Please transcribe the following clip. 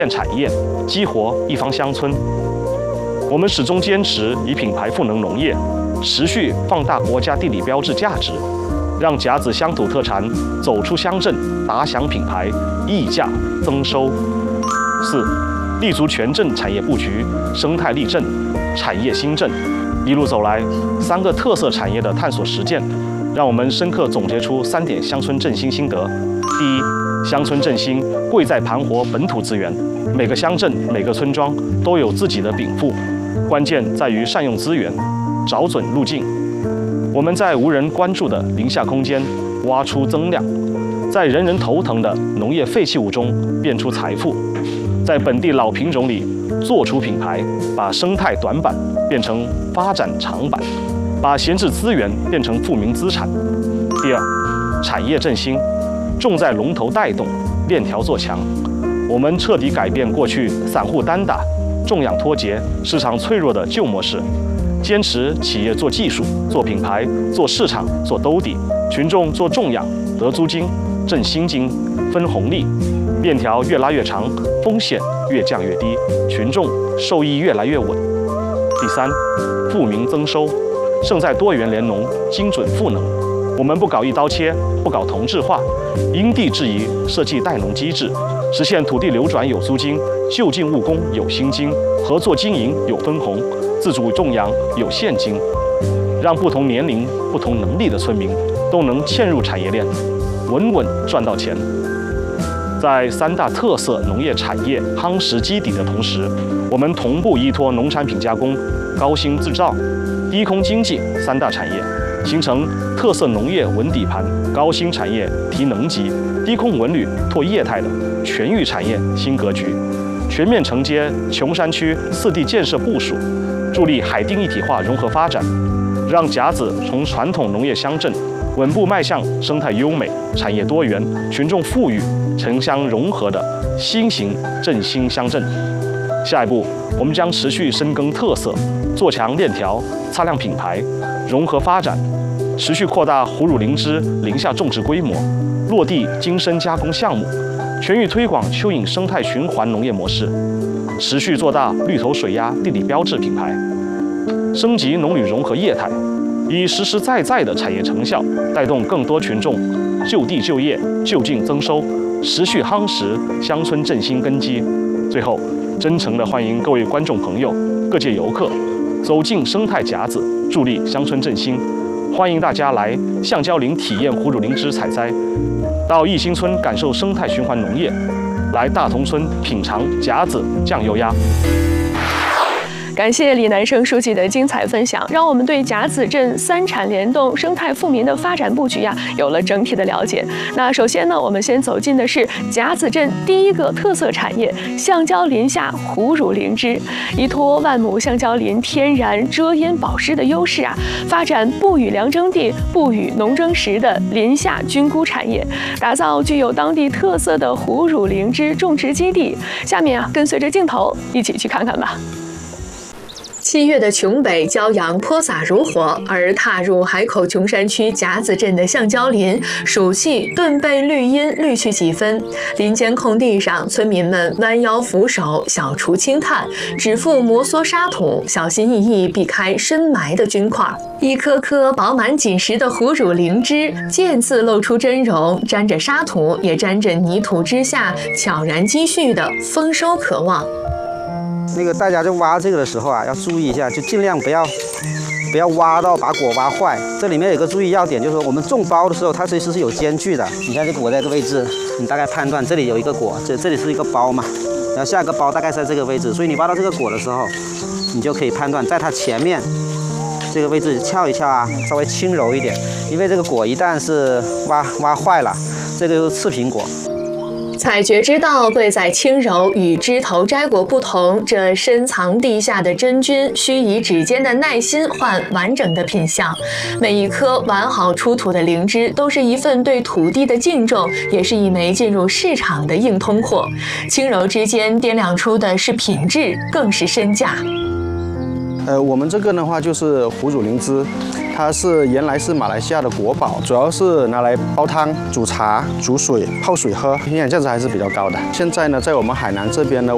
产业，激活一方乡村。我们始终坚持以品牌赋能农业，持续放大国家地理标志价值，让甲子乡土特产走出乡镇，打响品牌，溢价增收。4、立足全镇产业布局，生态立镇，产业兴振。一路走来，3个特色产业的探索实践，让我们深刻总结出3点乡村振兴心得。第一，乡村振兴贵在盘活本土资源，每个乡镇、每个村庄都有自己的禀赋，关键在于善用资源，找准路径。我们在无人关注的林下空间挖出增量，在人人头疼的农业废弃物中变出财富，在本地老品种里做出品牌，把生态短板变成发展长板，把闲置资源变成富民资产。第二，产业振兴重在龙头带动，链条做强。我们彻底改变过去散户单打、种养脱节、市场脆弱的旧模式，坚持企业做技术、做品牌、做市场、做兜底，群众做种养、得租金、挣薪金、分红利，链条越拉越长，风险越降越低，群众受益越来越稳。第三，富民增收，胜在多元联农，精准赋能。我们不搞一刀切，不搞同质化，因地制宜设计代农机制，实现土地流转有租金，就近务工有薪金，合作经营有分红，自主种养有现金，让不同年龄、不同能力的村民都能嵌入产业链，稳稳赚到钱。在3大特色农业产业夯实基底的同时，我们同步依托农产品加工、高新制造、低空经济3大产业，形成特色农业稳底盘、高新产业提能级、低空稳旅拓业态的全域产业新格局，全面承接琼山区4地建设部署，助力海淀一体化融合发展，让甲子从传统农业乡镇稳步迈向生态优美、产业多元、群众富裕、城乡融合的新型振兴乡镇。下一步，我们将持续深耕特色，做强链条，擦亮品牌，融合发展，持续扩大虎乳灵芝林下种植规模，落地精深加工项目，全域推广蚯蚓生态循环农业模式，持续做大绿头水鸭地理标志品牌，升级农旅融合业态，以实实在在的产业成效，带动更多群众就地就业、就近增收，持续夯实乡村振兴根基。最后，真诚地欢迎各位观众朋友、各界游客走进生态甲子，助力乡村振兴。欢迎大家来橡胶林体验虎乳灵芝采摘，到义兴村感受生态循环农业，来大同村品尝甲子酱油鸭。 感谢李南生书记的精彩分享，让我们对甲子镇3产联动、生态富民的发展布局有了整体的了解。那首先呢，我们先走进的是甲子镇第一个特色产业——橡胶林下虎乳灵芝，依托万亩橡胶林天然遮阴保湿的优势发展不与良征地、不与农争时的林下菌菇产业，打造具有当地特色的虎乳灵芝种植基地。下面跟随着镜头一起去看看吧。7月的琼北骄阳泼洒如火，而踏入海口琼山区甲子镇的橡胶林，暑气顿被绿荫滤去几分。林间空地上，村民们弯腰扶手，小锄轻探，指腹摩挲沙土，小心翼翼避开深埋的菌块。一颗颗饱满紧实的虎乳灵芝，渐次露出真容，沾着沙土，也沾着泥土之下悄然积蓄的丰收渴望。 大家在挖这个的时候要注意一下，就尽量不要挖到把果挖坏。这里面有个注意要点，就是说我们种包的时候，它其实是有间距的。你看这果在这个位置，你大概判断这里有一个果，这里是一个包嘛，然后下一个包大概在这个位置，所以你挖到这个果的时候，你就可以判断在它前面这个位置撬一撬稍微轻柔一点，因为这个果一旦是挖坏了，这个就是次品果。 采掘之道贵在轻柔，与枝头摘果不同，这深藏地下的真菌需以指尖的耐心换完整的品相。每一颗完好出土的灵芝都是一份对土地的敬重，也是一枚进入市场的硬通货。轻柔之间掂量出的是品质，更是身价。 我们这个的话就是虎乳灵芝，它原来是马来西亚的国宝，主要是拿来煲汤、煮茶、煮水、泡水喝，营养价值还是比较高的。现在呢，在我们海南这边呢，